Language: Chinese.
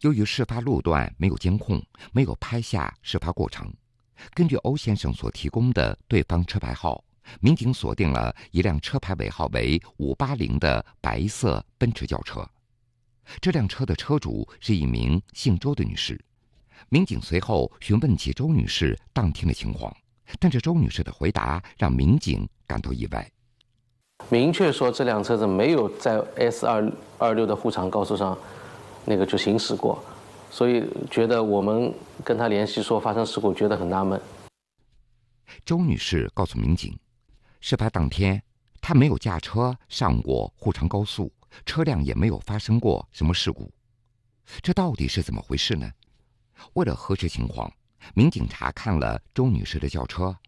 由于事发路段没有监控，没有拍下事发过程，根据欧先生所提供的对方车牌号，民警锁定了一辆车牌尾号为580的白色奔驰轿车。这辆车的车主是一名姓周的女士。民警随后询问起周女士当天的情况，但是周女士的回答让民警感到意外。 明确说这辆车子没有在 S226的沪长高速上就行驶过，所以觉得我们跟他联系说发生事故觉得很纳闷。 周女士告诉民警，事发当天她没有驾车上过沪长高速，车辆也没有发生过什么事故，这到底是怎么回事呢？为了核实情况，民警查看了周女士的轿车，